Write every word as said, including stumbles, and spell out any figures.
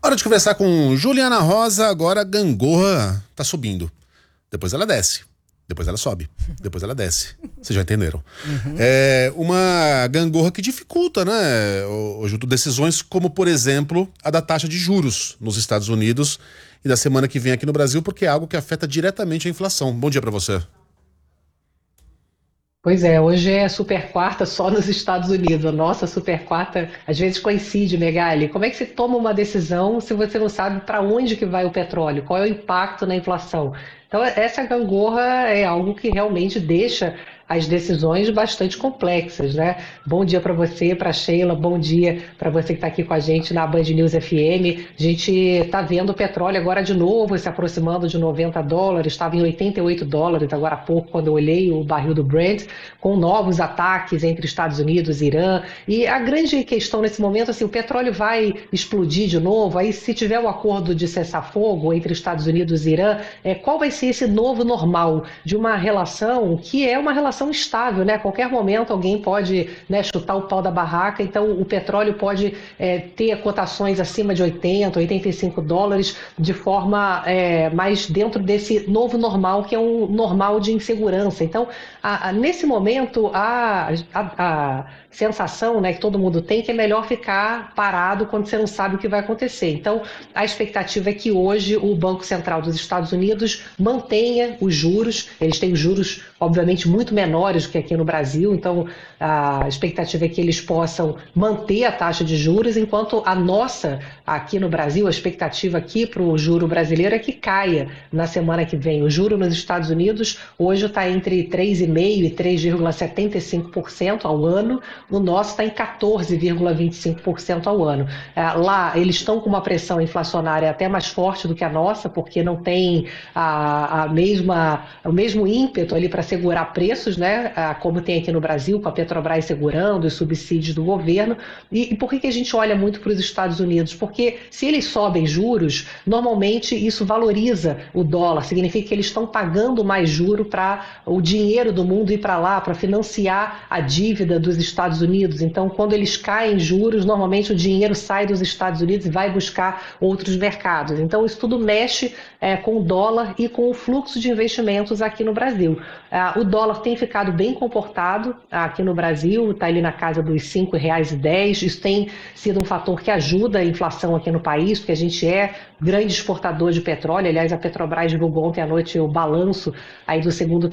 Hora de conversar com Juliana Rosa. Agora a gangorra tá subindo. Depois ela desce. Depois ela sobe. Depois ela desce. Vocês já entenderam. Uhum. É uma gangorra que dificulta, né, Juto, decisões como, por exemplo, a da taxa de juros nos Estados Unidos e da semana que vem aqui no Brasil, porque é algo que afeta diretamente a inflação. Bom dia para você. Pois é, hoje é super quarta só nos Estados Unidos. A nossa super quarta às vezes coincide, Megali. Como é que você toma uma decisão se você não sabe para onde que vai o petróleo? Qual é o impacto na inflação? Então, essa gangorra é algo que realmente deixa as decisões bastante complexas, né? Bom dia para você, para Sheila, bom dia para você que está aqui com a gente na Band News F M. A gente está vendo o petróleo agora de novo se aproximando de noventa dólares, estava em oitenta e oito dólares agora há pouco, quando eu olhei o barril do Brent, com novos ataques entre Estados Unidos e Irã. E a grande questão nesse momento, assim, o petróleo vai explodir de novo, aí se tiver o acordo de cessar-fogo entre Estados Unidos e Irã, é, qual vai ser esse novo normal de uma relação que é uma relação estável, né? A qualquer momento alguém pode, né, chutar o pau da barraca, então o petróleo pode é, ter cotações acima de oitenta, oitenta e cinco dólares de forma é, mais dentro desse novo normal, que é um normal de insegurança. Então, a, a, nesse momento, a, a, a sensação, né, que todo mundo tem, que é melhor ficar parado quando você não sabe o que vai acontecer. Então, a expectativa é que hoje o Banco Central dos Estados Unidos mantenha os juros. Eles têm os juros, obviamente, muito menores do que aqui no Brasil, então a expectativa é que eles possam manter a taxa de juros, enquanto a nossa, aqui no Brasil, a expectativa aqui para o juro brasileiro é que caia na semana que vem. O juro nos Estados Unidos hoje está entre três vírgula cinco por cento e três vírgula setenta e cinco por cento ao ano, o nosso está em quatorze vírgula vinte e cinco por cento ao ano. Lá eles estão com uma pressão inflacionária até mais forte do que a nossa, porque não tem a, a mesma, o mesmo ímpeto ali para segurar preços, né, como tem aqui no Brasil, com a Petrobras segurando os subsídios do governo. E, e por que, que a gente olha muito para os Estados Unidos? Porque se eles sobem juros, normalmente isso valoriza o dólar, significa que eles estão pagando mais juro para o dinheiro do mundo ir para lá, para financiar a dívida dos Estados Unidos. Então, quando eles caem juros, normalmente o dinheiro sai dos Estados Unidos e vai buscar outros mercados. Então, isso tudo mexe é, com o dólar e com o fluxo de investimentos aqui no Brasil. Ah, o dólar tem ficado bem comportado aqui no Brasil, está ali na casa dos cinco reais e dez centavos. Isso tem sido um fator que ajuda a inflação aqui no país, porque a gente é grande exportador de petróleo. Aliás, a Petrobras divulgou ontem à noite o balanço aí do segundo